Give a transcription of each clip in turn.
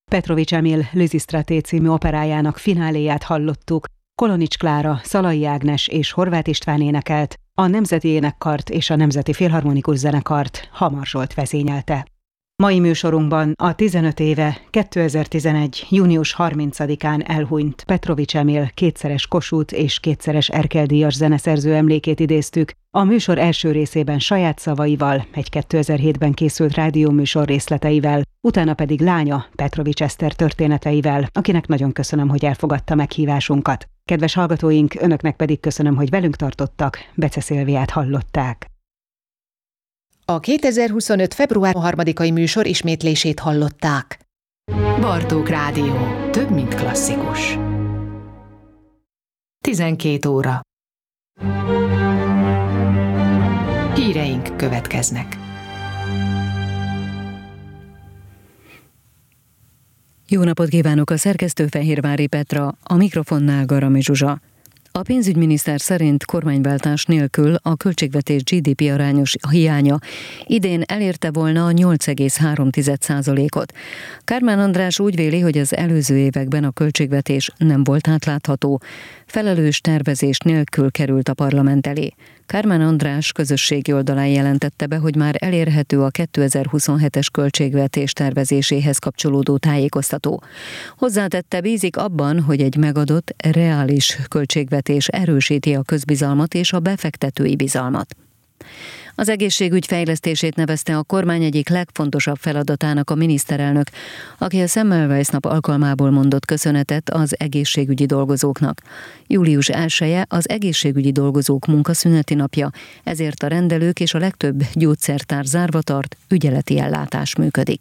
Petrovics Emil Lysistrate című operájának fináléját hallottuk. Kolonics Klára, Szalai Ágnes és Horváth István énekelt, a Nemzeti Énekkart és a Nemzeti Filharmonikus Zenekart Hamar Zsolt vezényelte. Mai műsorunkban a 15 éve 2011. június 30-án elhunyt Petrovics Emil kétszeres Kossuth és kétszeres Erkel-díjas zeneszerző emlékét idéztük, a műsor első részében saját szavaival, egy 2007-ben készült rádióműsor részleteivel, utána pedig lánya Petrovics Eszter történeteivel, akinek nagyon köszönöm, hogy elfogadta meghívásunkat. Kedves hallgatóink, önöknek pedig köszönöm, hogy velünk tartottak, Bece Szilviát hallották. A 2025. február 3-ai műsor ismétlését hallották. Bartók Rádió. Több, mint klasszikus. 12 óra. Híreink következnek. Jó napot kívánok, a szerkesztő Fehérvári Petra, a mikrofonnál Garami Zsuzsa. A pénzügyminiszter szerint kormányváltás nélkül a költségvetés GDP arányos hiánya idén elérte volna a 8,3%-ot. Kármán András úgy véli, hogy az előző években a költségvetés nem volt átlátható, felelős tervezés nélkül került a parlament elé. Kármán András közösségi oldalán jelentette be, hogy már elérhető a 2027-es költségvetés tervezéséhez kapcsolódó tájékoztató. Hozzátette, bízik abban, hogy egy megadott, reális költségvetés erősíti a közbizalmat és a befektetői bizalmat. Az egészségügy fejlesztését nevezte a kormány egyik legfontosabb feladatának a miniszterelnök, aki a Semmelweis nap alkalmából mondott köszönetet az egészségügyi dolgozóknak. Július 1-e az egészségügyi dolgozók munkaszüneti napja, ezért a rendelők és a legtöbb gyógyszertár zárva tart, ügyeleti ellátás működik.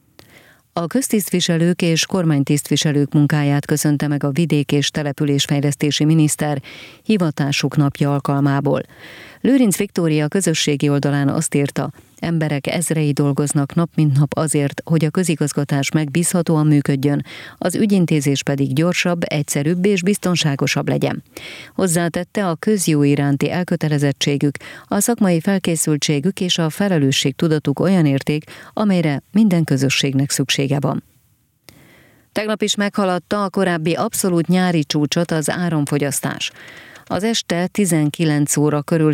A köztisztviselők és kormánytisztviselők munkáját köszönte meg a vidék- és településfejlesztési miniszter hivatásuk napja alkalmából. Lőrinc Viktória közösségi oldalán azt írta, emberek ezrei dolgoznak nap mint nap azért, hogy a közigazgatás megbízhatóan működjön, az ügyintézés pedig gyorsabb, egyszerűbb és biztonságosabb legyen. Hozzátette, a közjó iránti elkötelezettségük, a szakmai felkészültségük és a felelősségtudatuk olyan érték, amelyre minden közösségnek szüksége van. Tegnap is meghaladta a korábbi abszolút nyári csúcsot az áramfogyasztás. Az este 19 óra körül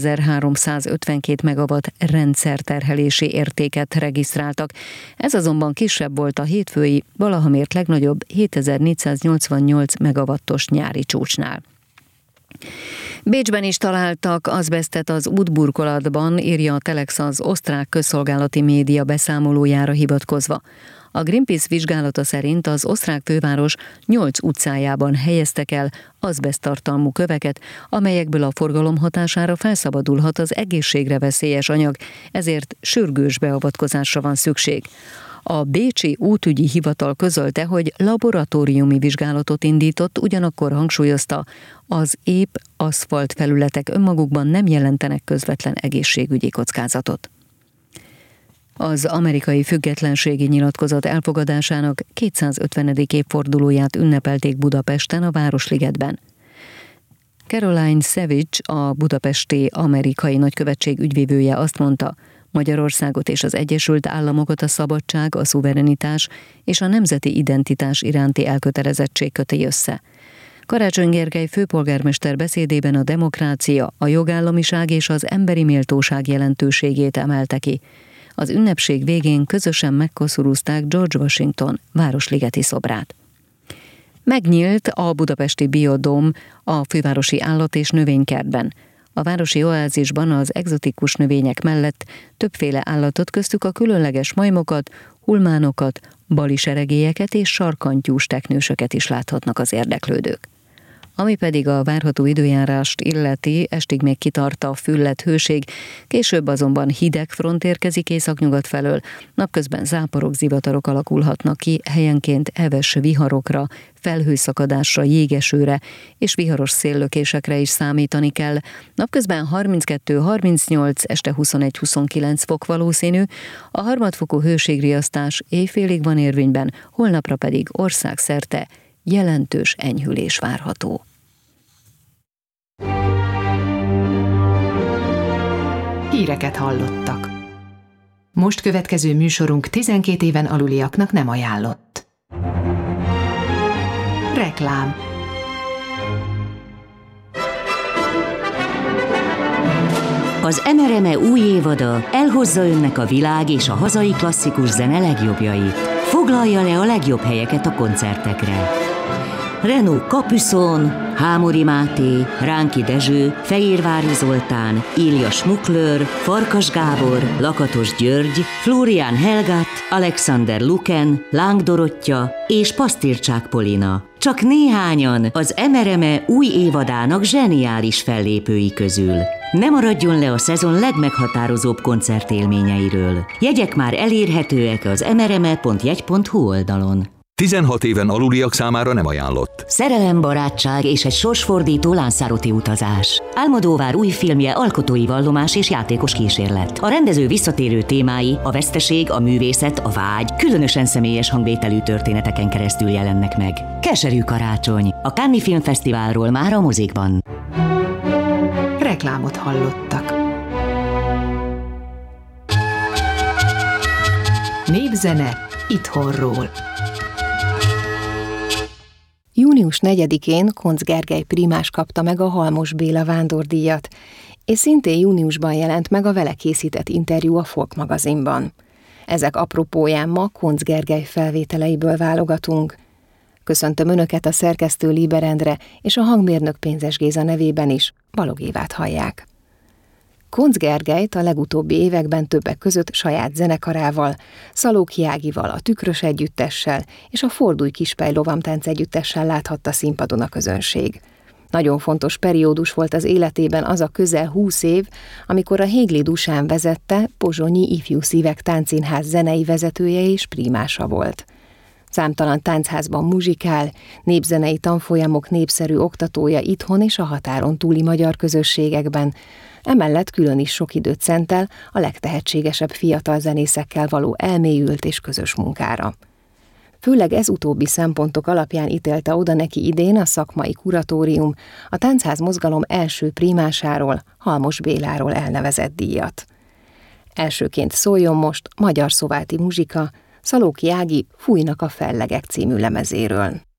7352 megawatt rendszerterhelési értéket regisztráltak. Ez azonban kisebb volt a hétfői, valaha mért legnagyobb 7488 megawattos nyári csúcsnál. Bécsben is találtak azbesztet az útburkolatban, írja a Telex az osztrák közszolgálati média beszámolójára hivatkozva. A Greenpeace vizsgálata szerint az osztrák főváros 8 utcájában helyeztek el azbeszttartalmú köveket, amelyekből a forgalom hatására felszabadulhat az egészségre veszélyes anyag, ezért sürgős beavatkozásra van szükség. A bécsi útügyi hivatal közölte, hogy laboratóriumi vizsgálatot indított, ugyanakkor hangsúlyozta, az épp aszfalt felületek önmagukban nem jelentenek közvetlen egészségügyi kockázatot. Az amerikai függetlenségi nyilatkozat elfogadásának 250. évfordulóját ünnepelték Budapesten, a Városligetben. Caroline Savage, a budapesti amerikai nagykövetség ügyvivője azt mondta, Magyarországot és az Egyesült Államokat a szabadság, a szuverenitás és a nemzeti identitás iránti elkötelezettség köti össze. Karácsony Gergely főpolgármester beszédében a demokrácia, a jogállamiság és az emberi méltóság jelentőségét emelte ki. Az ünnepség végén közösen megkoszorúzták George Washington városligeti szobrát. Megnyílt a budapesti Biodóm a fővárosi állat- és növénykertben. A városi oázisban az egzotikus növények mellett többféle állatot, köztük a különleges majmokat, hulmánokat, baliseregélyeket és sarkantyús teknősöket is láthatnak az érdeklődők. Ami pedig a várható időjárást illeti, estig még kitart a fülledt hőség, később azonban hideg front érkezik északnyugat felől, napközben záporok, zivatarok alakulhatnak ki, helyenként heves viharokra, felhőszakadásra, jégesőre és viharos széllökésekre is számítani kell. Napközben 32-38, este 21-29 fok valószínű, a harmadfokú hőségriasztás éjfélig van érvényben, holnapra pedig országszerte jelentős enyhülés várható. Híreket hallottak. Most következő műsorunk 12 éven aluliaknak nem ajánlott. Reklám. Az MRME új évada elhozza önnek a világ és a hazai klasszikus zene legjobbjait. Foglalja le a legjobb helyeket a koncertekre. Renaud Capuçon, Hámori Máté, Ránki Dezső, Fejérvári Zoltán, Ilja Schmuckler, Farkas Gábor, Lakatos György, Florian Helgat, Alexander Luken, Láng Dorottya és Pasztircsák Polina. Csak néhányan az MRME új évadának zseniális fellépői közül. Ne maradjon le a szezon legmeghatározóbb koncertélményeiről. Jegyek már elérhetőek az mrme.jegy.hu oldalon. 16 éven aluliak számára nem ajánlott. Szerelem, barátság és egy sorsfordító Lanzarote utazás. Almodóvár új filmje alkotói vallomás és játékos kísérlet. A rendező visszatérő témái, a veszteség, a művészet, a vágy, különösen személyes hangvételű történeteken keresztül jelennek meg. Keserű karácsony. A Cannes Filmfesztiválról már a mozikban. Reklámot hallottak. Népzene itthonról. Június 4-én Koncz Gergely primás kapta meg a Halmos Béla vándordíjat, és szintén júniusban jelent meg a vele készített interjú a Folk magazinban. Ezek apropóján ma Koncz Gergely felvételeiből válogatunk. Köszöntöm Önöket, a szerkesztő Líber Endre és a hangmérnök Pénzes Géza nevében is, Balog Évát hallják. Koncz Gergelyt a legutóbbi években többek között saját zenekarával, Szalóki Ágival, a Tükrös együttessel és a Fordulj Kispely lovamtánc együttessel láthatta színpadon a közönség. Nagyon fontos periódus volt az életében az a közel 20 év, amikor a Hégli Dusán vezette, Pozsonyi Ifjú Szívek Táncszínház zenei vezetője és primása volt. Számtalan táncházban muzsikál, népzenei tanfolyamok népszerű oktatója itthon és a határon túli magyar közösségekben, emellett külön is sok időt szentel a legtehetségesebb fiatal zenészekkel való elmélyült és közös munkára. Főleg ez utóbbi szempontok alapján ítélte oda neki idén a szakmai kuratórium a táncház mozgalom első primásáról, Halmos Béláról elnevezett díjat. Elsőként szóljon most Magyar Szováti muzsika, Szalóki Ági Fújnak a fellegek című lemezéről.